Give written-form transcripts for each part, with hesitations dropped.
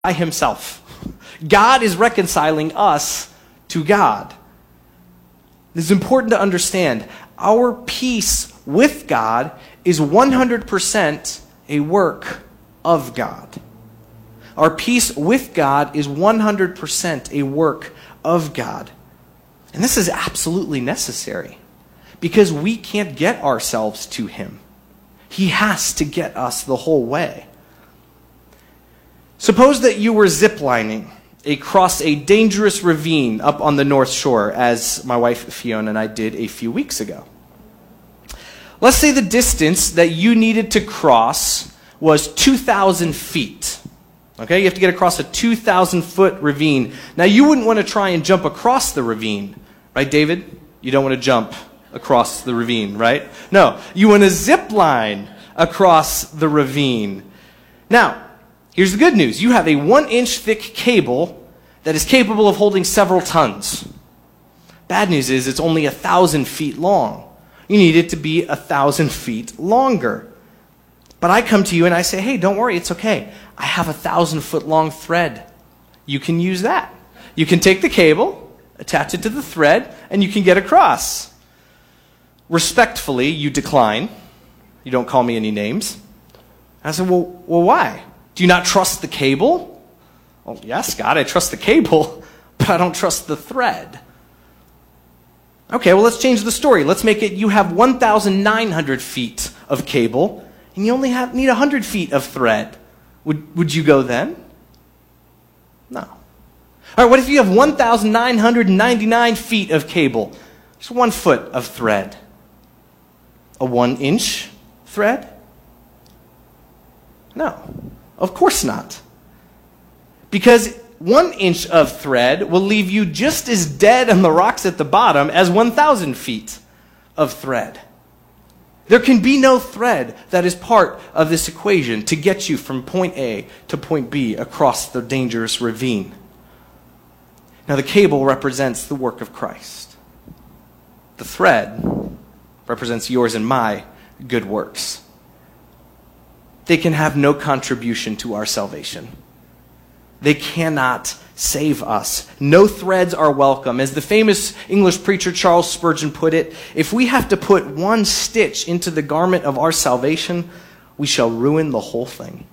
by himself. God is reconciling us to God. This is important to understand. Our peace with God is 100% a work of God. Our peace with God is 100% a work of God. And this is absolutely necessary because we can't get ourselves to him. He has to get us the whole way. Suppose that you were ziplining across a dangerous ravine up on the North Shore, as my wife Fiona and I did a few weeks ago. Let's say the distance that you needed to cross was 2,000 feet. Okay, you have to get across a 2,000-foot ravine. Now, you wouldn't want to try and jump across the ravine, right, David? You don't want to jump across the ravine, right? No, you want to zip line across the ravine. Now, here's the good news. You have a 1-inch thick cable that is capable of holding several tons. Bad news is it's only 1,000 feet long. You need it to be 1,000 feet longer. But I come to you and I say, hey, don't worry, it's okay. I have 1,000-foot long thread. You can use that. You can take the cable, attach it to the thread, and you can get across. Respectfully, you decline. You don't call me any names. I said, well, why? Do you not trust the cable? Well, yes, God, I trust the cable, but I don't trust the thread. Okay, well, let's change the story. Let's make it you have 1,900 feet of cable, and you only need 100 feet of thread. Would you go then? No. All right, what if you have 1,999 feet of cable? Just 1 foot of thread. A 1-inch thread? No, of course not. Because 1 inch of thread will leave you just as dead on the rocks at the bottom as 1,000 feet of thread. There can be no thread that is part of this equation to get you from point A to point B across the dangerous ravine. Now, the cable represents the work of Christ. The thread represents yours and my good works. They can have no contribution to our salvation. They cannot save us. No threads are welcome. As the famous English preacher Charles Spurgeon put it, if we have to put one stitch into the garment of our salvation, we shall ruin the whole thing.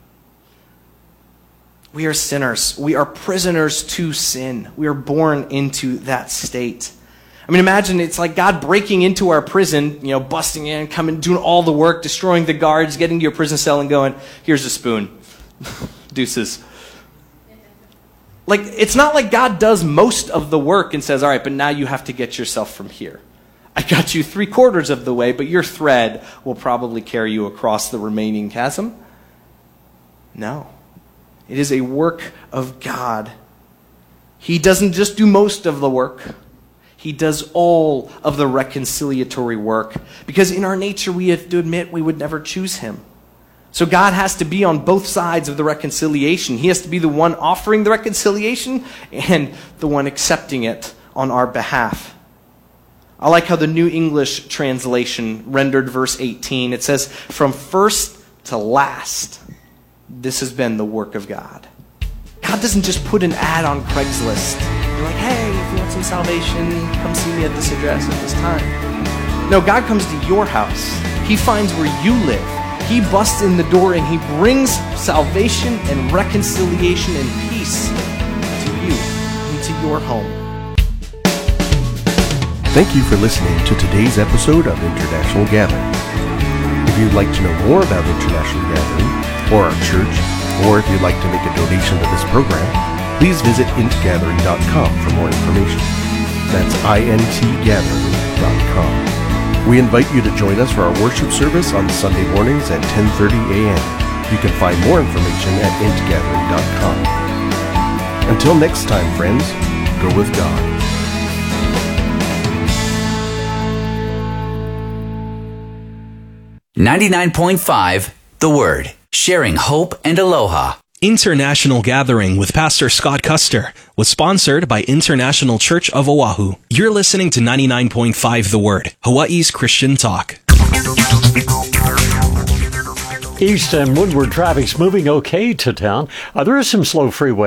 We are sinners. We are prisoners to sin. We are born into that state. I mean, imagine it's like God breaking into our prison, busting in, coming, doing all the work, destroying the guards, getting to your prison cell and going, here's a spoon. Deuces. Like, it's not like God does most of the work and says, all right, but now you have to get yourself from here. I got you 3/4 of the way, but your thread will probably carry you across the remaining chasm. No. It is a work of God. He doesn't just do most of the work. He does all of the reconciliatory work. Because in our nature, we have to admit we would never choose him. So God has to be on both sides of the reconciliation. He has to be the one offering the reconciliation and the one accepting it on our behalf. I like how the New English translation rendered verse 18. It says, from first to last, this has been the work of God. God doesn't just put an ad on Craigslist. You're like, hey, if you want some salvation, come see me at this address at this time. No, God comes to your house. He finds where you live. He busts in the door and he brings salvation and reconciliation and peace to you, into your home. Thank you for listening to today's episode of International Gathering. If you'd like to know more about International Gathering or our church, or if you'd like to make a donation to this program, please visit intgathering.com for more information. That's intgathering.com. We invite you to join us for our worship service on Sunday mornings at 10:30 a.m. You can find more information at intgathering.com. Until next time, friends, go with God. .5 The Word, sharing hope and aloha. International Gathering with Pastor Scott Custer was sponsored by International Church of Oahu. You're listening to 99.5 The Word, Hawaii's Christian talk. East and windward traffic's moving okay to town. There is some slow freeway